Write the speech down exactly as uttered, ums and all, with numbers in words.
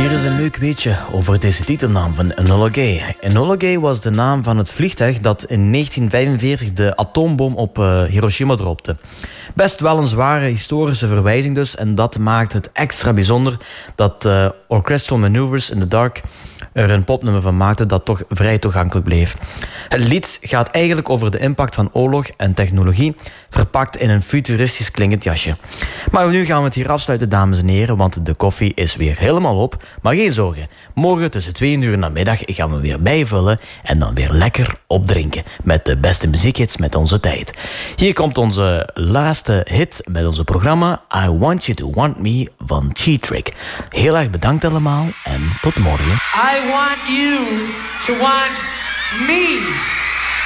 Hier is een leuk weetje over deze titelnaam van Enola Gay. Enola Gay was de naam van het vliegtuig dat in negentien vijfenveertig de atoombom op uh, Hiroshima dropte. Best wel een zware historische verwijzing dus, en dat maakt het extra bijzonder dat uh, Orchestral Maneuvers in the Dark er een popnummer van maakte dat toch vrij toegankelijk bleef. Het lied gaat eigenlijk over de impact van oorlog en technologie, verpakt in een futuristisch klinkend jasje. Maar nu gaan we het hier afsluiten, dames en heren, want de koffie is weer helemaal op. Maar geen zorgen, morgen tussen twee uur namiddag gaan we weer bijvullen en dan weer lekker opdrinken met de beste muziekhits met onze tijd. Hier komt onze laatste hit met onze programma, I Want You To Want Me van Cheat Trick. Heel erg bedankt allemaal en tot morgen. I want you to want me.